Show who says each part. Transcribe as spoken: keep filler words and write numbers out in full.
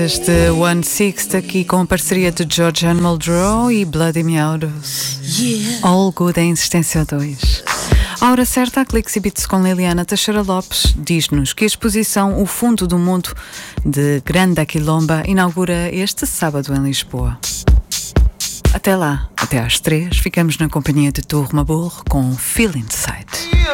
Speaker 1: Este One Sixth aqui com a parceria de George Muldrow e Bloody Meadows. Yeah. All Good em Insistência dois. A hora certa, a Clicks e Beats com Liliana Teixeira Lopes diz-nos que a exposição O Fundo do Mundo de Grande Quilomba inaugura este sábado em Lisboa. Até lá, até às três, ficamos na companhia de Tour Mabour com Feel Inside.